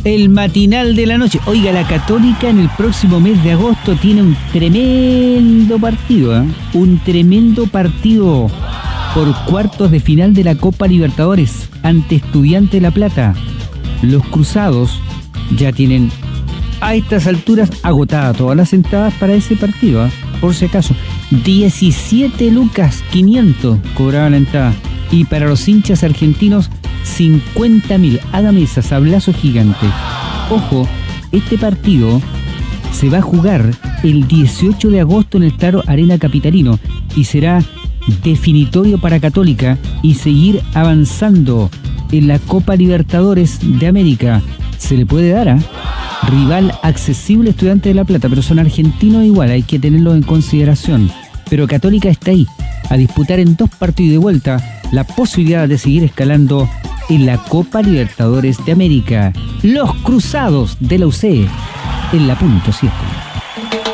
El matinal de la noche. Oiga, la Católica en el próximo mes de agosto tiene un tremendo partido, ¿eh? Un tremendo partido por cuartos de final de la Copa Libertadores ante Estudiantes de La Plata. Los cruzados ya tienen a estas alturas agotadas todas las entradas para ese partido, ¿eh? Por si acaso. 17 lucas 500 cobraba la entrada. Y para los hinchas argentinos, 50.000. Hágame esa sablazo gigante. Ojo, este partido se va a jugar el 18 de agosto en el Claro Arena Capitalino y será definitorio para Católica y seguir avanzando en la Copa Libertadores de América. Se le puede dar a rival accesible Estudiantes de La Plata, pero son argentinos igual, hay que tenerlos en consideración. Pero Católica está ahí, a disputar en 2 partidos de vuelta la posibilidad de seguir escalando en la Copa Libertadores de América. Los Cruzados de la UC en la punto 7.